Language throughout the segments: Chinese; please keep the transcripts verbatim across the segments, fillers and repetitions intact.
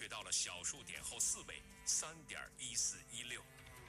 确到了小数点后四位 三点一四一六。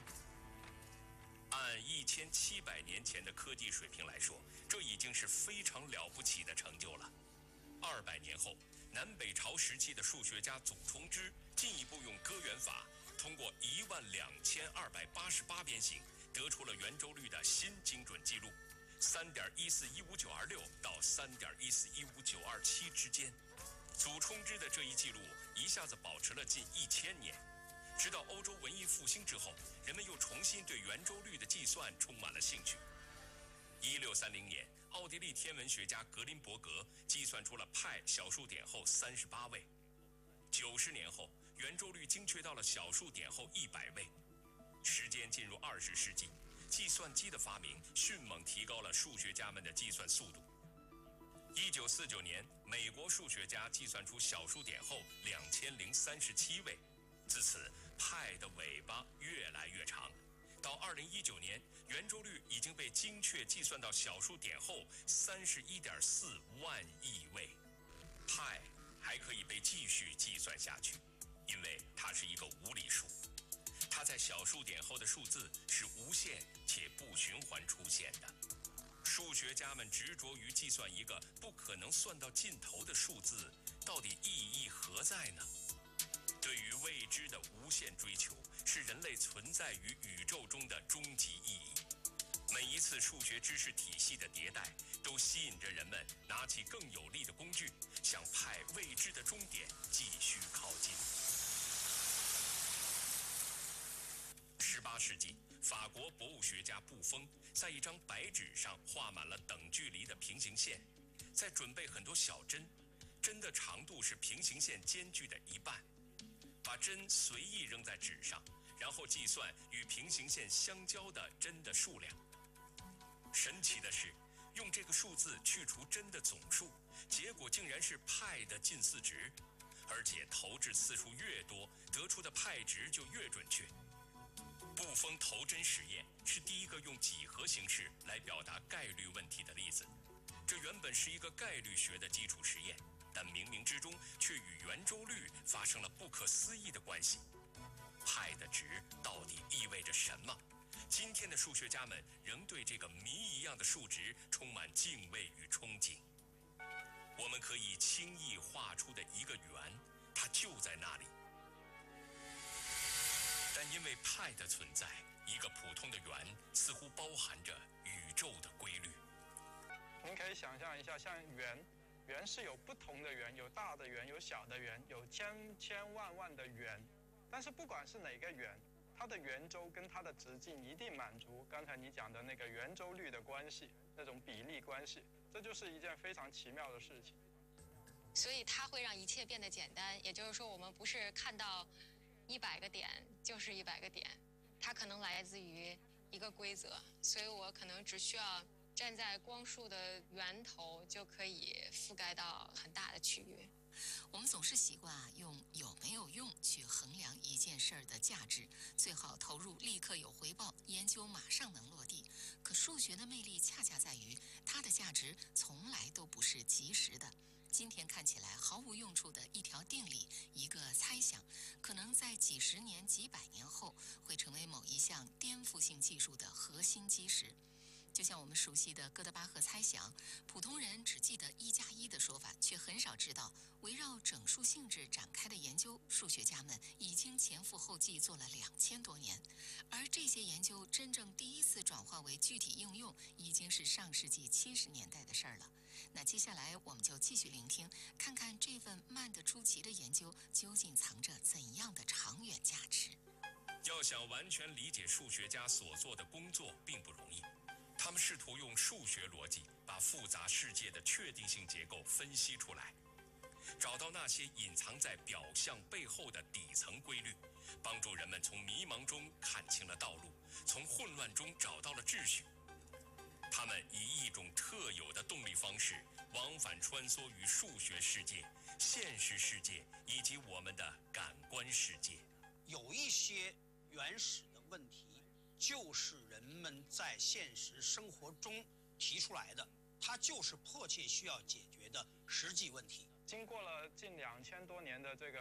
按一千七百年前的科技水平来说，这已经是非常了不起的成就了。二百年后，南北朝时期的数学家祖冲之进一步用割圆法，通过一万两千二百八十八边形，得出了圆周率的新精准记录，三点一四一五九二六到三点一四一五九二七之间。祖冲之的这一记录一下子保持了近一千年。直到欧洲文艺复兴之后，人们又重新对圆周率的计算充满了兴趣。一六三零年，奥地利天文学家格林伯格计算出了派小数点后三十八位。九十年后，圆周率精确到了小数点后一百位。时间进入二十世纪，计算机的发明迅猛提高了数学家们的计算速度。一九四九年，美国数学家计算出小数点后两千零三十七位。自此，派的尾巴越来越长。到二零一九年，圆周率已经被精确计算到小数点后三十一点四万亿位。派还可以被继续计算下去，因为它是一个无理数。它在小数点后的数字是无限且不循环出现的。数学家们执着于计算一个不可能算到尽头的数字，到底意义何在呢？对于未知的无限追求，是人类存在于宇宙中的终极意义。每一次数学知识体系的迭代，都吸引着人们拿起更有力的工具，向派未知的终点继续靠近。十八世纪，法国博物学家布封在一张白纸上画满了等距离的平行线，再准备很多小针，针的长度是平行线间距的一半。把针随意扔在纸上，然后计算与平行线相交的针的数量。神奇的是，用这个数字去除针的总数，结果竟然是派的近似值，而且投掷次数越多，得出的派值就越准确。布封投针实验是第一个用几何形式来表达概率问题的例子。这原本是一个概率学的基础实验，但冥冥之中却与圆周率发生了不可思议的关系。派的值到底意味着什么？今天的数学家们仍对这个谜一样的数值充满敬畏与憧憬。我们可以轻易画出的一个圆，它就在那里。但因为派的存在，一个普通的圆似乎包含着宇宙的规律。 您可以想象一下，像圆圆是有不同的圆，有大的圆，有小的圆，有千千万万的圆。但是不管是哪个圆，它的圆周跟它的直径一定满足刚才你讲的那个圆周率的关系，那种比例关系。这就是一件非常奇妙的事情。 所以它会让一切变得简单，也就是说，我们不是看到一百个点就是一百个点，它可能来自于一个规则，所以我可能只需要站在光束的源头就可以覆盖到很大的区域。 我们总是习惯啊用有没有用去衡量一件事儿的价值，最好投入立刻有回报，研究马上能落地。可数学的魅力恰恰在于它的价值从来都不是即时的。今天看起来毫无用处的一条定理，一个猜想，可能在几十年、几百年后会成为某一项颠覆性技术的核心基石。就像我们熟悉的哥德巴赫猜想，普通人只记得一加一的说法，却很少知道围绕整数性质展开的研究，数学家们已经前赴后继做了两千多年，而这些研究真正第一次转化为具体应用，已经是上世纪七十年代的事儿了。那接下来我们就继续聆听，看看这份慢得出奇的研究究竟藏着怎样的长远价值。 要想完全理解数学家所做的工作并不容易。他们试图用数学逻辑把复杂世界的确定性结构分析出来，找到那些隐藏在表象背后的底层规律，帮助人们从迷茫中看清了道路，从混乱中找到了秩序。他们以一种特有的动力方式往返穿梭于数学世界、现实世界以及我们的感官世界。 有一些原始的问题就是人们在现实生活中提出来的，它就是迫切需要解决的实际问题。 经过了近两千多年的这个